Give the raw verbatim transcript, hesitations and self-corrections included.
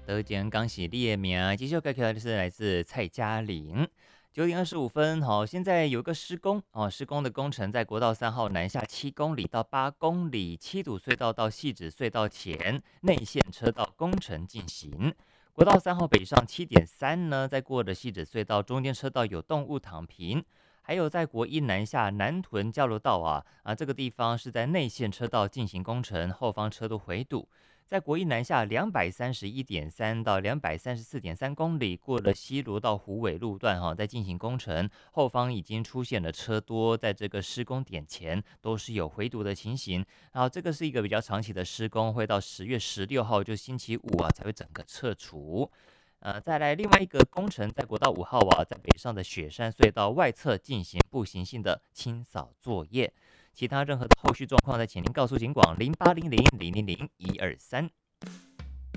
得奖恭喜列名，继续开口的是来自蔡嘉玲。九点二十五分，好，现在有一个施工哦，施工的工程在国道三号南下七公里到八公里，七堵隧道到汐止隧道前内线车道工程进行。国道三号北上七点三呢，在过的汐止隧道中间车道有动物躺平。还有在国一南下南屯交流道啊啊，这个地方是在内线车道进行工程，后方车都回堵。在国一南下两百三十一点三到两百三十四点三公里，过了西罗到虎尾路段哈、啊，在进行工程，后方已经出现了车多，在这个施工点前都是有回堵的情形。然后这个是一个比较长期的施工，会到十月十六号，就星期五啊才会整个撤除。呃，再来另外一个工程，在国道五号啊，在北上的雪山隧道外侧进行步行性的清扫作业。其他任何的后续状况，再请您告诉警广零八零零零零零一二三。